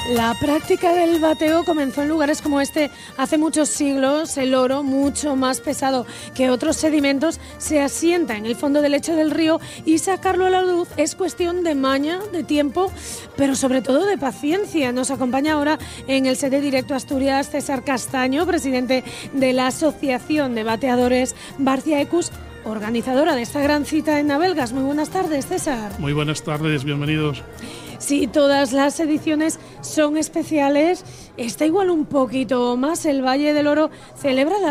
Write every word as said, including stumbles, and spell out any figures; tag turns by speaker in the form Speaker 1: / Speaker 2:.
Speaker 1: La práctica del bateo comenzó en lugares como este hace muchos siglos. El oro, mucho más pesado que otros sedimentos, se asienta en el fondo del lecho del río y sacarlo a la luz es cuestión de maña, de tiempo, pero sobre todo de paciencia. Nos acompaña ahora en el set de Directo Asturias César Castaño, presidente de la Asociación de Bateadores Barcia Ecus, organizadora de esta gran cita en Navelgas. Muy buenas tardes, César.
Speaker 2: Muy buenas tardes, bienvenidos.
Speaker 1: Sí, todas las ediciones son especiales. Está igual un poquito más. El Valle del Oro celebra la